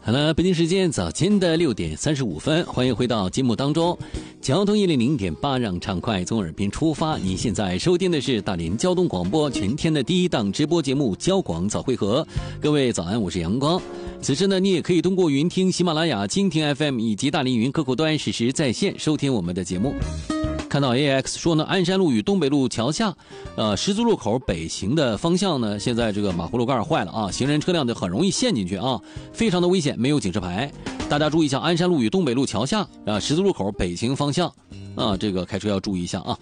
好了，北京时间早间的6点35分，欢迎回到节目当中。交通100.8，让畅快从耳边出发。你现在收听的是大连交通广播全天的第一档直播节目《交广早会合》。各位早安，我是阳光。此时呢，你也可以通过云听喜马拉雅、蜻蜓 FM 以及大连云客户端实时在线收听我们的节目。看到 AX 说呢，鞍山路与东北路桥下，十字路口北行的方向呢，现在这个马葫芦盖坏了啊，行人车辆就很容易陷进去啊，非常的危险，没有警示牌，大家注意一下，鞍山路与东北路桥下十字路口北行方向啊，这个开车要注意一下啊。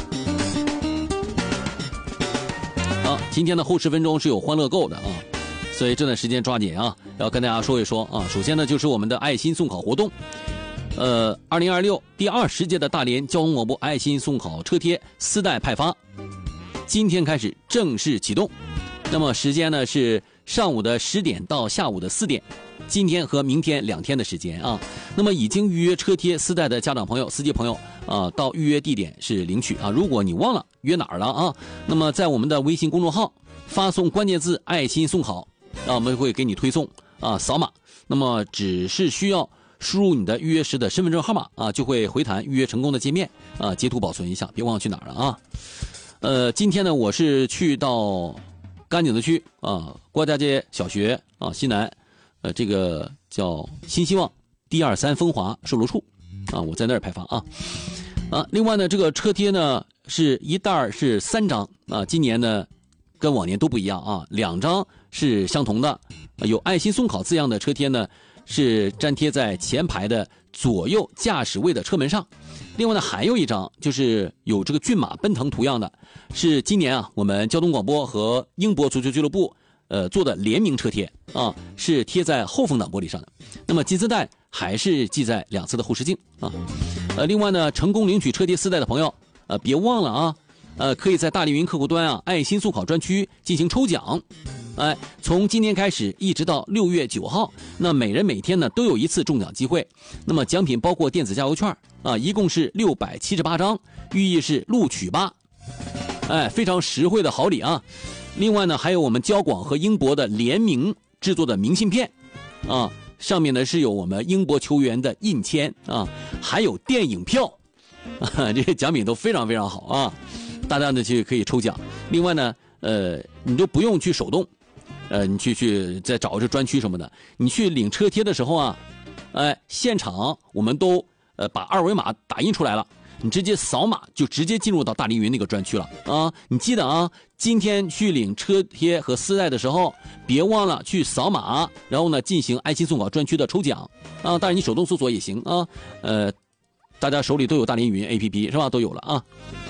好，今天的后10分钟是有欢乐购的啊，所以这段时间抓紧啊，要跟大家说一说啊。首先呢，就是我们的爱心送考活动。2026第20届的大连交通广播爱心送考车贴4代派发，今天开始正式启动。那么时间呢是上午的10点到下午的4点，今天和明天2天的时间啊。那么已经预约车贴4代的家长朋友、司机朋友啊，到预约地点是领取啊。如果你忘了约哪儿了啊，那么在我们的微信公众号发送关键字爱心送考啊，我们会给你推送啊，扫码。那么只是需要输入你的预约时的身份证号码啊，就会回弹预约成功的界面啊，截图保存一下，别忘了去哪儿了啊。今天呢，我是去到甘井子区啊郭家街小学啊西南，这个叫新希望第2、3风华售楼处啊，我在那儿派发啊。另外呢，这个车贴呢是一袋是3张啊，今年呢跟往年都不一样啊，2张是相同的，有爱心送考字样的车贴呢是粘贴在前排的左右驾驶位的车门上。另外呢，还有一张就是有这个骏马奔腾图样的，是今年啊我们交通广播和英博足球俱乐部做的联名车贴啊，是贴在后风挡玻璃上的。那么金丝带还是系在2侧的后视镜啊。另外呢，成功领取车贴4代的朋友别忘了啊，可以在大连云客户端啊爱心送考专区进行抽奖。从今天开始一直到6月9号，那每人每天呢都有1次中奖机会。那么奖品包括电子加油券啊，一共是678张，寓意是录取吧，非常实惠的好礼啊。另外呢，还有我们交广和英博的联名制作的明信片啊，上面呢是有我们英博球员的印签啊，还有电影票这些奖品都非常非常好啊，大家呢就可以抽奖。另外呢，你就不用去手动。你去再找这专区什么的，你去领车贴的时候啊，现场我们都把2维码打印出来了，你直接扫码就直接进入到大连云那个专区了啊！你记得啊，今天去领车贴和4代的时候，别忘了去扫码，然后呢进行爱心送考专区的抽奖啊！当然你手动搜索也行啊，大家手里都有大连云 APP 是吧？都有了啊。